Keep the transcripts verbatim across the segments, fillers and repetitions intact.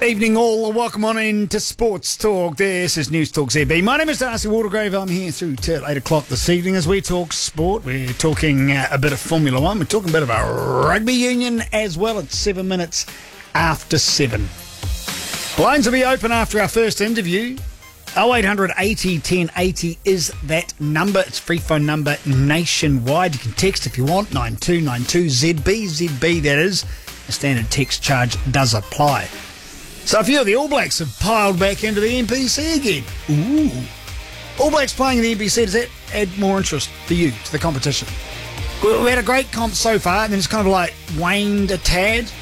Evening all, welcome on in to Sports Talk. This is News Talk Z B. My name is Darcy Watergrave. I'm here through till eight o'clock this evening as we talk sport. We're talking uh, a bit of Formula One. We're talking a bit about rugby union as well at seven minutes after seven. Lines will be open after our first interview. oh eight hundred eighty ten eighty is that number. It's a free phone number nationwide. You can text if you want, nine two nine two Z B, Z B that is. A standard text charge does apply. So a few of the All Blacks have piled back into the N P C again. Ooh. All Blacks playing in the N P C, does that add more interest for you to the competition? We had a great comp so far, and then it's kind of like waned a tad.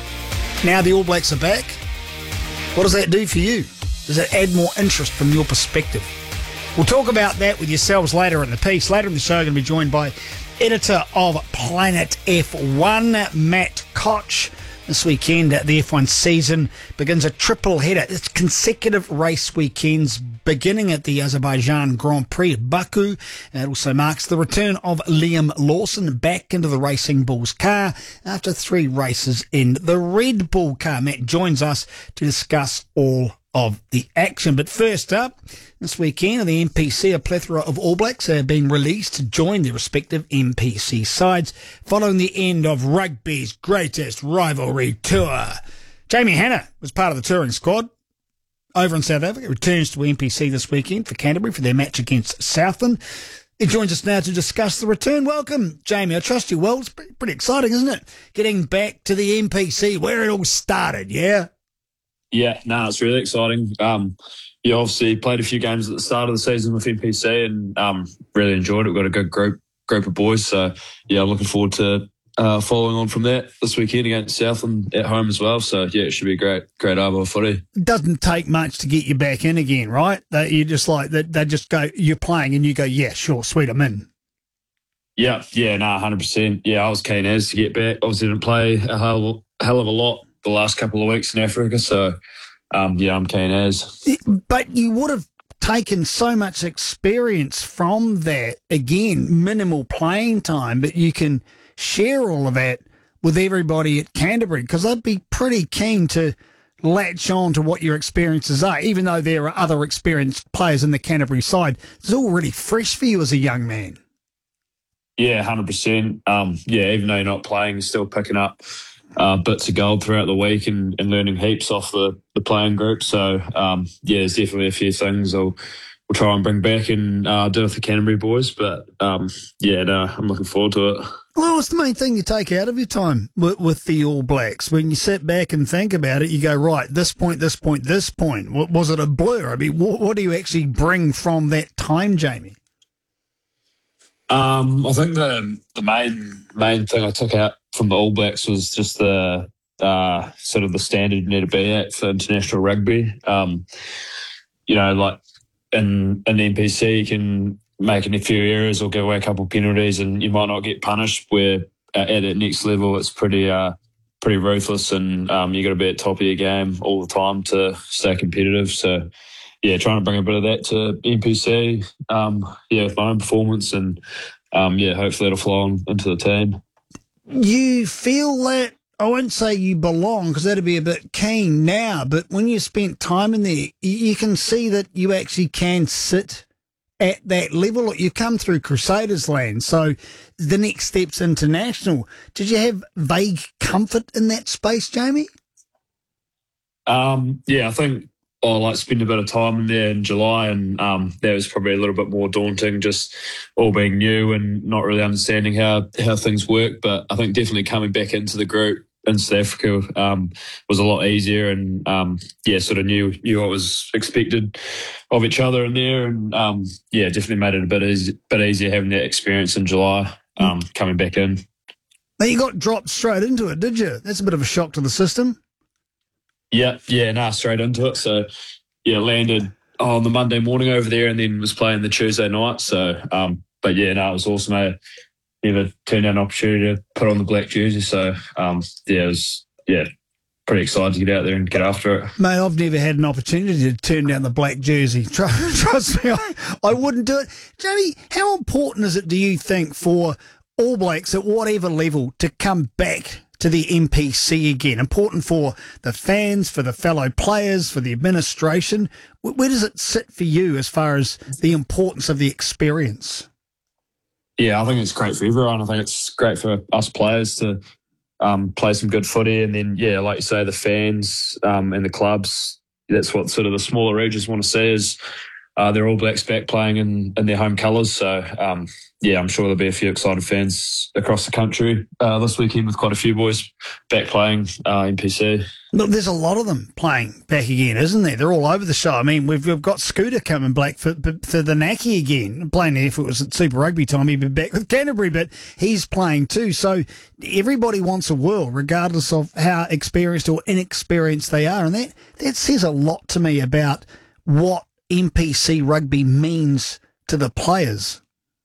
Now the All Blacks are back. What does that do for you? Does it add more interest from your perspective? We'll talk about that with yourselves later in the piece. Later in the show, I'm going to be joined by editor of Planet F one, Matt Koch. This weekend, the F one season begins a triple header. It's consecutive race weekends beginning at the Azerbaijan Grand Prix at Baku. It also marks the return of Liam Lawson back into the Racing Bulls car after three races in the Red Bull car. Matt joins us to discuss all of the action. But first up, this weekend at the N P C, a plethora of All Blacks are being released to join their respective N P C sides following the end of rugby's greatest rivalry tour. Jamie Hannah was part of the touring squad over in South Africa, returns to N P C this weekend for Canterbury for their match against Southland. He joins us now to discuss the return. Welcome, Jamie. I trust you well. It's pretty exciting, isn't it? Getting back to the N P C where it all started, yeah? Yeah, no, it's really exciting. Um, you obviously played a few games at the start of the season with N P C and um, really enjoyed it. We've got a good group group of boys. So, yeah, I'm looking forward to uh, following on from that this weekend against Southland at home as well. So, yeah, it should be a great, great Arvo footy. It doesn't take much to get you back in again, right? That you just like, that they just go, you're playing and you go, yeah, sure, sweet, I'm in. Yeah, yeah, no, one hundred percent. Yeah, I was keen as to get back. Obviously didn't play a hell, hell of a lot the last couple of weeks in Africa, so um, yeah, I'm keen as. But you would have taken so much experience from that. Again, minimal playing time, but you can share all of that with everybody at Canterbury because they'd be pretty keen to latch on to what your experiences are, even though there are other experienced players in the Canterbury side. It's all really fresh for you as a young man. Yeah, one hundred percent. Um, yeah, even though you're not playing, you're still picking up Uh, bits of gold throughout the week and, and learning heaps off the, the playing group. So, um, yeah, there's definitely a few things I'll we'll try and bring back and uh, do with the Canterbury boys. But, um, yeah, no, I'm looking forward to it. Well, what's the main thing you take out of your time with, with the All Blacks? When you sit back and think about it, you go, right, this point, this point, this point. What, was it a blur? I mean, what, what do you actually bring from that time, Jamie? Um, I think the the main main thing I took out from the All Blacks was just the uh, sort of the standard you need to be at for international rugby. Um, you know, like in in the N P C, you can make a few errors or give away a couple of penalties, and you might not get punished. Where at that next level, it's pretty uh, pretty ruthless, and um, you got to be at top of your game all the time to stay competitive. So, yeah, trying to bring a bit of that to N P C, um, yeah, with my own performance, and um, yeah, hopefully it'll flow on into the team. You feel that, I won't say you belong because that'd be a bit keen now, but when you spent time in there, you can see that you actually can sit at that level. You've come through Crusaders land, so the next step's international. Did you have vague comfort in that space, Jamie? Um, yeah, I think I like spend a bit of time in there in July, and um, that was probably a little bit more daunting, just all being new and not really understanding how, how things work. But I think definitely coming back into the group in South Africa um, was a lot easier, and um, yeah, sort of knew knew what was expected of each other in there, and um, yeah, definitely made it a bit easy, bit easier having that experience in July, um, coming back in. Now you got dropped straight into it, did you? That's a bit of a shock to the system. Yeah, yeah, nah, straight into it. So, yeah, landed on the Monday morning over there and then was playing the Tuesday night. So, um, but yeah, no, it was awesome. I never turned down an opportunity to put on the black jersey. So, um, yeah, it was, yeah, pretty excited to get out there and get after it. Mate, I've never had an opportunity to turn down the black jersey. Trust, trust me, I, I wouldn't do it. Jamie, how important is it, do you think, for All Blacks at whatever level to come back to the N P C again? Important for the fans, for the fellow players, for the administration. Where does it sit for you as far as the importance of the experience? Yeah, I think it's great for everyone. I think it's great for us players to um, play some good footy, and then yeah, like you say, the fans um, and the clubs. That's what sort of the smaller regions want to see is uh, they're All Blacks back playing in, in their home colours. So um, yeah, I'm sure there'll be a few excited fans across the country uh, this weekend with quite a few boys back playing uh, N P C. Look, there's a lot of them playing back again, isn't there? They're all over the show. I mean, we've, we've got Scooter coming back for, for the Naki again, playing there. If it was at Super Rugby time, he'd be back with Canterbury, but he's playing too. So everybody wants a whirl, regardless of how experienced or inexperienced they are. And that, that says a lot to me about what N P C rugby means to the players.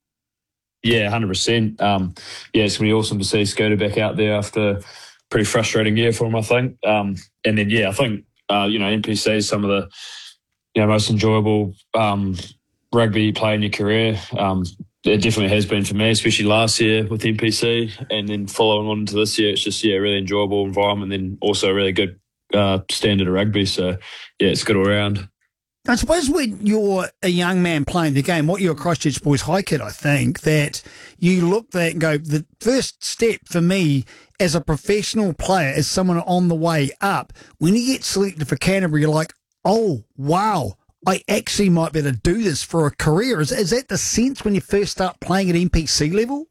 Yeah, one hundred percent. Um, yeah, it's going to be awesome to see Scooter back out there after pretty frustrating year for him, I think. Um, and then, yeah, I think, uh, you know, N P C is some of the, you know, most enjoyable um, rugby you play in your career. Um, it definitely has been for me, especially last year with N P C. And then following on into this year, it's just, yeah, a really enjoyable environment and then also a really good uh, standard of rugby. So, yeah, it's good all around. I suppose when you're a young man playing the game, what you're a Christchurch Boys high kid, I think, that you look at and go, the first step for me as a professional player, as someone on the way up, when you get selected for Canterbury, you're like, oh, wow, I actually might be able to do this for a career. Is, is that the sense when you first start playing at N P C level?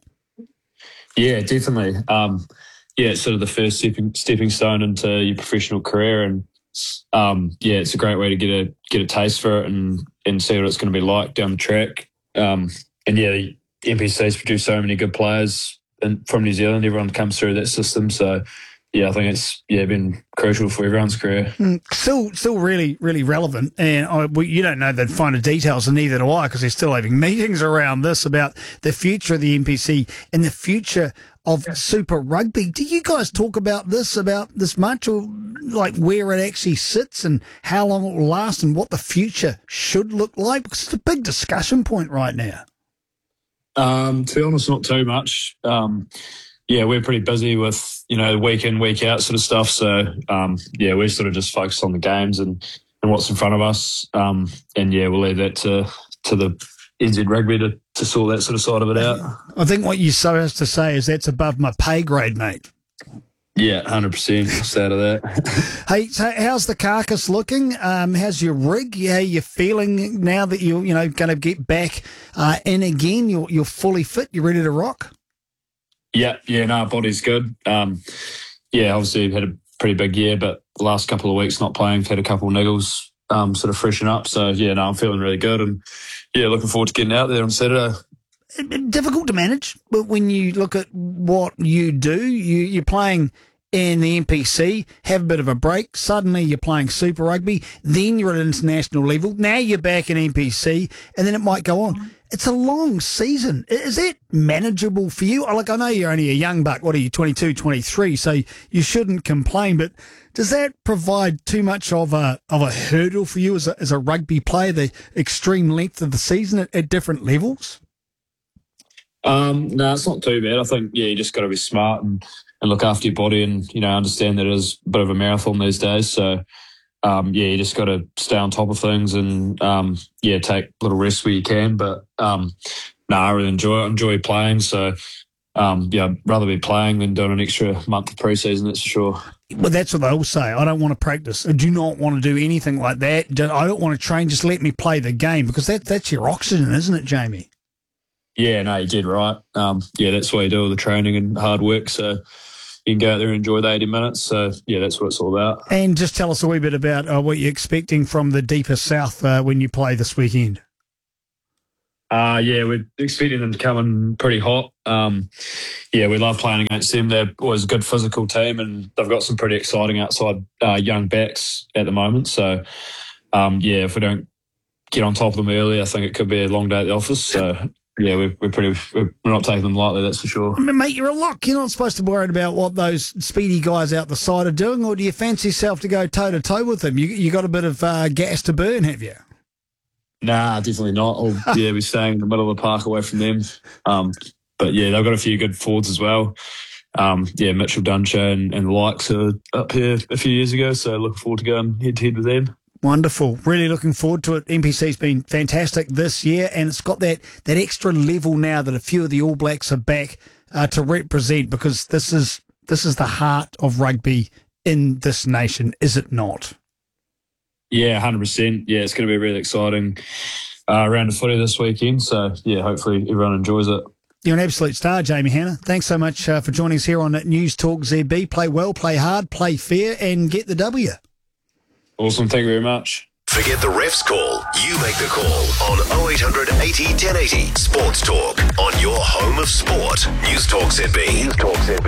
Yeah, definitely. Um, yeah, it's sort of the first stepping, stepping stone into your professional career, and Um, yeah, it's a great way to get a get a taste for it and, and see what it's going to be like down the track. Um, and yeah, the N P C's produced so many good players and from New Zealand. Everyone comes through that system. So yeah, I think it's yeah been crucial for everyone's career. Mm, still, still really, really relevant. And I, well, you don't know the finer details, and neither do I, because they're still having meetings around this about the future of the N P C and the future of Super Rugby. Do you guys talk about this about this much, or like where it actually sits and how long it will last and what the future should look like? Because it's a big discussion point right now. Um, to be honest, not too much. Um, yeah, we're pretty busy with, you know, week in, week out sort of stuff. So, um, yeah, we're sort of just focused on the games and, and what's in front of us. Um, and, yeah, we'll leave that to, to the N Z Rugby to, to sort that sort of side of it out. I think what you so has to say is that's above my pay grade, mate. Yeah, one hundred percent. Just out of that. Hey, so how's the carcass looking? Um, how's your rig? How you feeling now that you're, you know, going to get back uh, in again? You're, you're fully fit? You ready to rock? Yeah, yeah, no, body's good. Um, yeah, obviously had a pretty big year, but the last couple of weeks not playing, had a couple of niggles, um, sort of freshen up. So, yeah, no, I'm feeling really good and, yeah, looking forward to getting out there on Saturday. Difficult to manage, but when you look at what you do, you, you're playing in the N P C, have a bit of a break, suddenly you're playing Super Rugby, then you're at international level, now you're back in N P C, and then it might go on. It's a long season. Is that manageable for you? Like, I know you're only a young buck, what are you, twenty-two, twenty-three, so you shouldn't complain, but does that provide too much of a of a hurdle for you as a, as a rugby player, the extreme length of the season at, at different levels? Um, no, it's not too bad. I think, yeah, you just got to be smart and, and look after your body and, you know, understand that it is a bit of a marathon these days. So, um, yeah, you just got to stay on top of things and, um, yeah, take little rests where you can. But, um, no, I really enjoy it. I enjoy playing. So, um, yeah, I'd rather be playing than doing an extra month of pre-season, that's for sure. Well, that's what they all say. I don't want to practice. I do not want to do anything like that. I don't want to train. Just let me play the game, because that that's your oxygen, isn't it, Jamie? Yeah, no, you did right. Um, yeah, that's why you do all the training and hard work. So you can go out there and enjoy the eighty minutes. So, yeah, that's what it's all about. And just tell us a wee bit about uh, what you're expecting from the deeper south uh, when you play this weekend. Uh, yeah, we're expecting them to come in pretty hot. Um, yeah, we love playing against them. They're always a good physical team, and they've got some pretty exciting outside uh, young backs at the moment. So, um, yeah, if we don't get on top of them early, I think it could be a long day at the office. So, yeah, we're, we're pretty we're not taking them lightly, that's for sure. I mean, mate, you're a lock. You're not supposed to be worried about what those speedy guys out the side are doing, or do you fancy yourself to go toe to toe with them? You you got a bit of uh, gas to burn, have you? Nah, definitely not. I'll, yeah, we're staying in the middle of the park away from them. Um, but yeah, they've got a few good forwards as well. um, yeah, Mitchell Duncher and, and the likes are up here a few years ago. So looking forward to going head to head with them. Wonderful. Really looking forward to it. N P C's been fantastic this year, and it's got that, that extra level now that a few of the All Blacks are back uh, to represent, because this is this is the heart of rugby in this nation, is it not? Yeah, one hundred percent. Yeah, it's going to be really exciting uh, round of footy this weekend. So, yeah, hopefully everyone enjoys it. You're an absolute star, Jamie Hannah. Thanks so much uh, for joining us here on News Talk Z B. Play well, play hard, play fair, and get the W. Awesome. Thank you very much. Forget the ref's call. You make the call on oh eight hundred eighty, ten eighty. Sports Talk on your home of sport. News Talk Z B. News Talk Z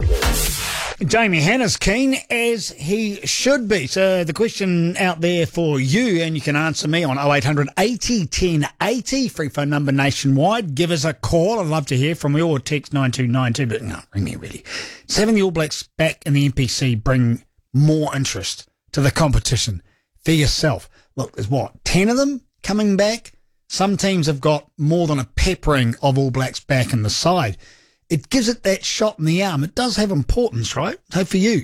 B. Jamie Hannah's keen, as he should be. So the question out there for you, and you can answer me on oh eight hundred eighty, ten eighty, free phone number nationwide. Give us a call. I'd love to hear from you, or text nine two nine two, but no, ring me really. Does having the All Blacks back in the N P C bring more interest to the competition for yourself? Look, there's what, ten of them coming back? Some teams have got more than a peppering of All Blacks back in the side. It gives it that shot in the arm. It does have importance, right? So for you,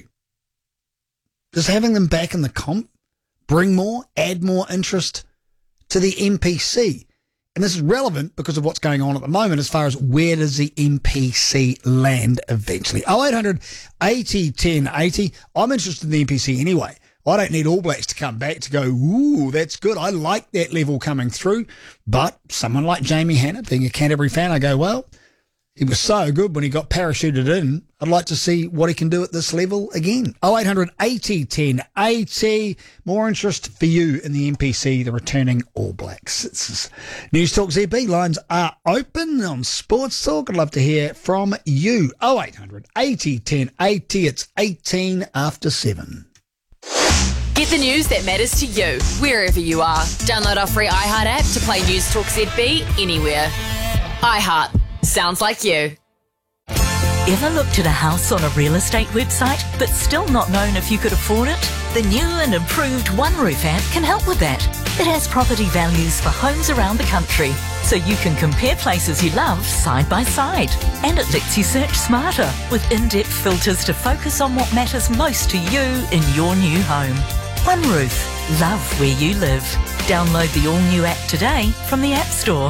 does having them back in the comp bring more, add more interest to the N P C? And this is relevant because of what's going on at the moment as far as where does the N P C land eventually. oh eight hundred eighty, ten eighty. I'm interested in the N P C anyway. I don't need All Blacks to come back to go, ooh, that's good. I like that level coming through. But someone like Jamie Hannah, being a Canterbury fan, I go, well, he was so good when he got parachuted in. I'd like to see what he can do at this level again. oh eight hundred eighty, ten eighty. More interest for you in the N P C, the returning All Blacks. It's News Talk Z B. Lines are open on Sports Talk. I'd love to hear from you. oh eight hundred eighty, ten eighty. It's eighteen after seven. Get the news that matters to you, wherever you are. Download our free iHeart app to play News Talk Z B anywhere. iHeart. Sounds like you. Ever looked at a house on a real estate website but still not known if you could afford it? The new and improved One Roof app can help with that. It has property values for homes around the country, so you can compare places you love side by side. And it lets you search smarter with in-depth filters to focus on what matters most to you in your new home. One Roof. Love where you live. Download the all-new app today from the App Store.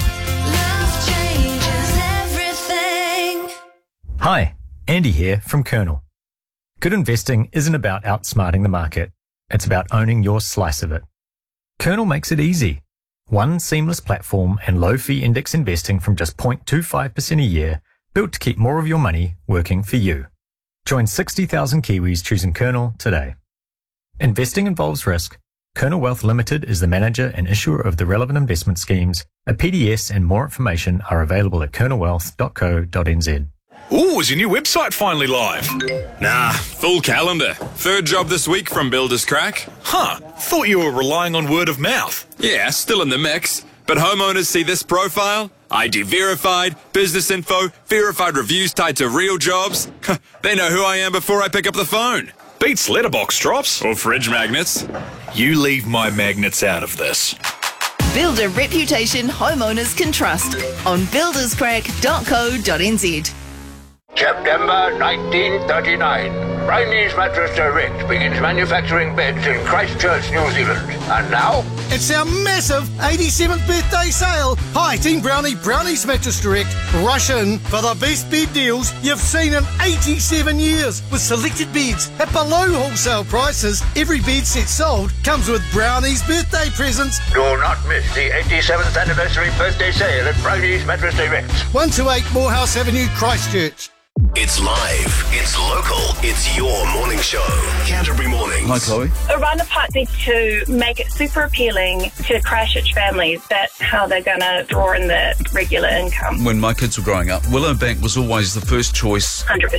Hi, Andy here from Kernel. Good investing isn't about outsmarting the market. It's about owning your slice of it. Kernel makes it easy. One seamless platform and low-fee index investing from just zero point two five percent a year, built to keep more of your money working for you. Join sixty thousand Kiwis choosing Kernel today. Investing involves risk. Kernel Wealth Limited is the manager and issuer of the relevant investment schemes. A P D S and more information are available at kernel wealth dot co dot n z. Ooh, is your new website finally live? Nah, full calendar. Third job this week from Builders Crack. Huh, thought you were relying on word of mouth. Yeah, still in the mix. But homeowners see this profile, I D verified, business info, verified reviews tied to real jobs. They know who I am before I pick up the phone. Beats letterbox drops. Or fridge magnets. You leave my magnets out of this. Build a reputation homeowners can trust on builders crack dot co dot n z. September nineteen thirty-nine. Brownie's Mattress Direct begins manufacturing beds in Christchurch, New Zealand. And now, it's our massive eighty-seventh birthday sale. Hi, Team Brownie, Brownie's Mattress Direct. Rush in for the best bed deals you've seen in eighty-seven years. With selected beds at below wholesale prices, every bed set sold comes with Brownie's birthday presents. Do not miss the eighty-seventh anniversary birthday sale at Brownie's Mattress Direct. one two eight Morehouse Avenue, Christchurch. It's live, it's local, it's your morning show. Canterbury Mornings. Hi, Chloe. Around the park need to make it super appealing to Christchurch families. That's how they're going to draw in the regular income. When my kids were growing up, Willowbank was always the first choice. one hundred percent.